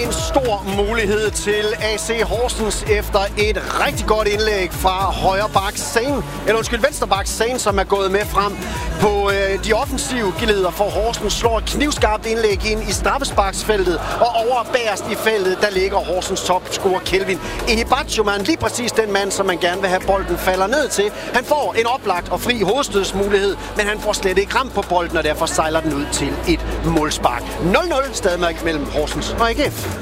en stor mulighed til AC Horsens efter et rigtig godt indlæg fra venstre bak Zane, som er gået med frem på de offensive geleder for Horsens. Slår et knivskarpt indlæg ind i straffesparksfeltet, og over bagerst i feltet, der ligger Horsens topscorer Kelvin Ehibachoman, lige præcis den mand, som man gerne vil have bolden falder ned til. Han får en oplagt og fri hovedstødsmulighed, men han får slet ikke ramt på bolden, og derfor sejler den ud til et målspark. 0-0 stadig mellem Horsens og AGF.